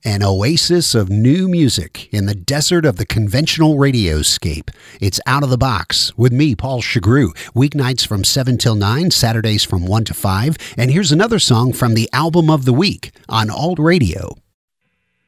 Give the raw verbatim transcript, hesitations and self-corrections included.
An oasis of new music in the desert of the conventional radioscape. It's Out of the Box with me, Paul Chagru. Weeknights from seven till nine, Saturdays from one to five. And here's another song from the Album of the Week on Alt Radio.